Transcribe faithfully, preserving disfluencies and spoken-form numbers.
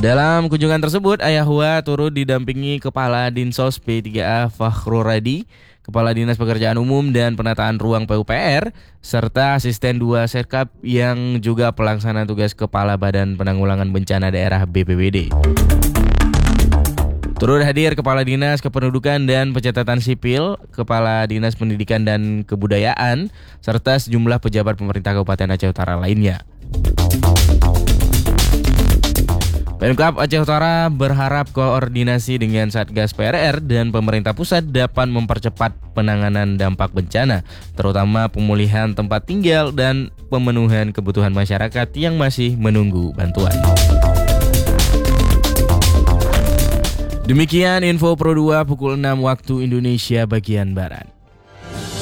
Dalam kunjungan tersebut, Ayahua turut didampingi Kepala Dinsos P tiga A Fakhrul Radi, Kepala Dinas Pekerjaan Umum dan Penataan Ruang P U P R, serta Asisten dua Serkap yang juga pelaksana tugas Kepala Badan Penanggulangan Bencana Daerah B P B D. Turut hadir Kepala Dinas Kependudukan dan Pencatatan Sipil, Kepala Dinas Pendidikan dan Kebudayaan, serta sejumlah pejabat pemerintah Kabupaten Aceh Utara lainnya. Pemkab Aceh Utara berharap koordinasi dengan Satgas P R R dan pemerintah pusat dapat mempercepat penanganan dampak bencana, terutama pemulihan tempat tinggal dan pemenuhan kebutuhan masyarakat yang masih menunggu bantuan. Demikian info Pro dua pukul enam waktu Indonesia bagian Barat.